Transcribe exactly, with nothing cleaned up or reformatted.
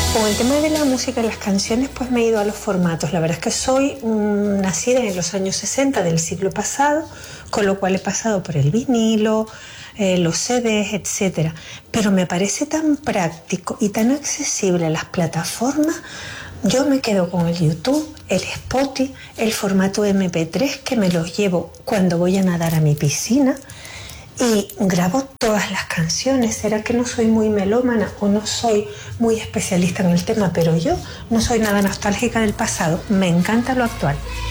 Con el tema de la música y las canciones, pues me he ido a los formatos. La verdad es que soy um, nacida en los años sesenta del siglo pasado, con lo cual he pasado por el vinilo, eh, los C Ds, etcétera. Pero me parece tan práctico y tan accesible las plataformas. Yo me quedo con el YouTube, el Spotify, el formato eme pe tres, que me los llevo cuando voy a nadar a mi piscina. Y grabo todas las canciones. ¿Será que no soy muy melómana o no soy muy especialista en el tema? Pero yo no soy nada nostálgica del pasado. Me encanta lo actual.